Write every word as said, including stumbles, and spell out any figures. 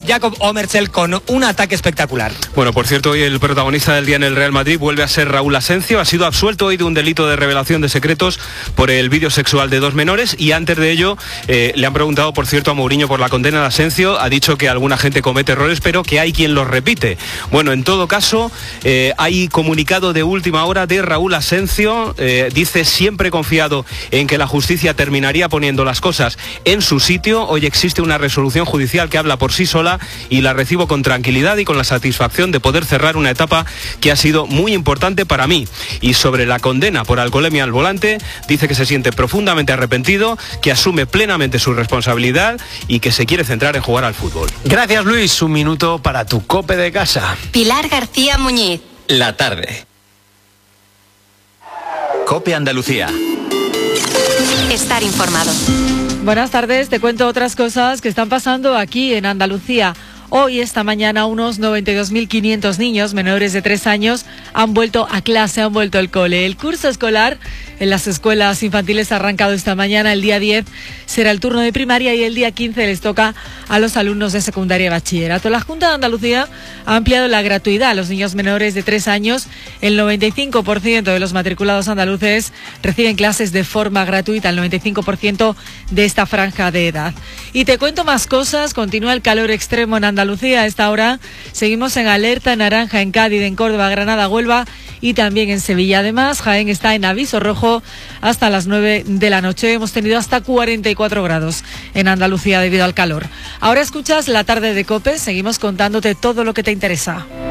Jakob Omerzel con un ataque espectacular. Bueno, por cierto, hoy el protagonista del día en el Real Madrid vuelve a ser Raúl Asencio. Ha sido absuelto hoy de un delito de revelación de secretos por el vídeo sexual de dos menores, y antes de ello eh, le han preguntado, por cierto, a Mourinho por la condena de Asencio. Ha dicho que alguna gente comete errores, pero que hay quien los repite. Bueno, en todo caso, eh, hay comunicado de última hora de Raúl Asencio. Eh, dice: siempre he confiado en que la justicia terminaría poniendo las cosas en su sitio. Hoy existe una resolución judicial que habla por sí sola y la recibo con tranquilidad y con la satisfacción de poder cerrar una etapa que ha sido muy importante para mí. Y sobre la condena por alcoholemia al volante, dice que se siente profundamente arrepentido, que asume plenamente su responsabilidad y que se quiere centrar en jugar al fútbol. Gracias, Luis. Un minuto para tu COPE de casa. Pilar García Muñiz. La tarde. COPE Andalucía. Estar informado. Buenas tardes, te cuento otras cosas que están pasando aquí en Andalucía. Hoy, esta mañana, unos noventa y dos mil quinientos niños menores de tres años han vuelto a clase, han vuelto al cole. El curso escolar en las escuelas infantiles ha arrancado esta mañana. El día diez será el turno de primaria y el día quince les toca a los alumnos de secundaria y bachillerato. La Junta de Andalucía ha ampliado la gratuidad a los niños menores de tres años. El noventa y cinco por ciento de los matriculados andaluces reciben clases de forma gratuita, el noventa y cinco por ciento de esta franja de edad. Y te cuento más cosas. Continúa el calor extremo en Andalucía. Andalucía, a esta hora seguimos en alerta naranja en Cádiz, en Córdoba, Granada, Huelva y también en Sevilla. Además, Jaén está en aviso rojo hasta las nueve de la noche. Hemos tenido hasta cuarenta y cuatro grados en Andalucía debido al calor. Ahora escuchas La Tarde de COPE. Seguimos contándote todo lo que te interesa.